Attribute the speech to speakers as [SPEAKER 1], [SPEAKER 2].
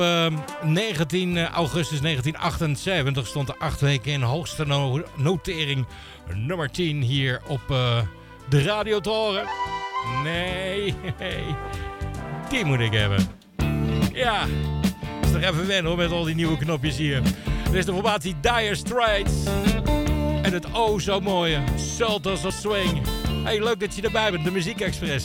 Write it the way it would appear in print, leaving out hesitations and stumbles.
[SPEAKER 1] 19 augustus 1978 stond er 8 weken in hoogste notering nummer 10 hier op de Radiotoren. Nee, die moet ik hebben. Ja, is nog even wennen hoor met al die nieuwe knopjes hier. Dit is de formatie Dire Straits. En het zo mooie Sultans of Swing. Hey, leuk dat je erbij bent, de Muziek Express.